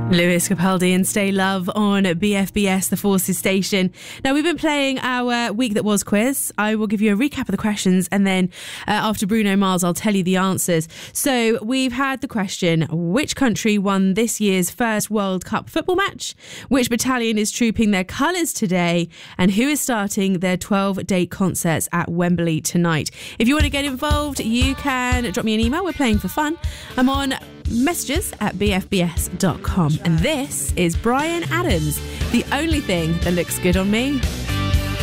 Lewis Capaldi and Stay Love on BFBS, the Forces station. Now, we've been playing our Week That Was quiz. I will give you a recap of the questions, and then after Bruno Mars, I'll tell you the answers. So we've had the question, which country won this year's first World Cup football match? Which battalion is trooping their colours today? And who is starting their 12-date concerts at Wembley tonight? If you want to get involved, you can drop me an email. We're playing for fun. I'm on messages at bfbs.com. And this is Bryan Adams, The Only Thing That Looks Good on Me.